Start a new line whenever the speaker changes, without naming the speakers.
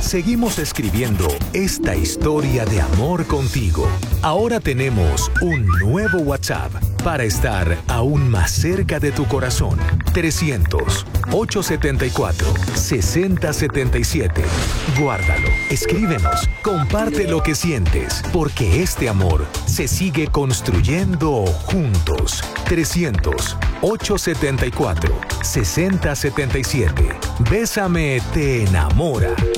seguimos escribiendo esta historia de amor contigo. Ahora tenemos un nuevo WhatsApp para estar aún más cerca de tu corazón. 300-874-6077. Guárdalo, escríbenos, comparte lo que sientes, porque este amor se sigue construyendo juntos. 300-874-6077. Bésame te enamora.